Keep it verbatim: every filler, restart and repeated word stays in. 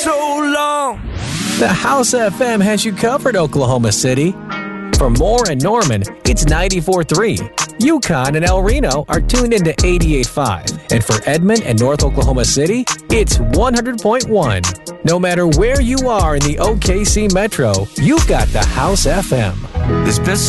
So long. The House F M has you covered, Oklahoma City. For Moore and Norman, it's ninety-four point three. Yukon and El Reno are tuned into eighty-eight point five. And for Edmond and North Oklahoma City, it's one hundred point one. No matter where you are in the O K C Metro, you've got the House F M. It's been so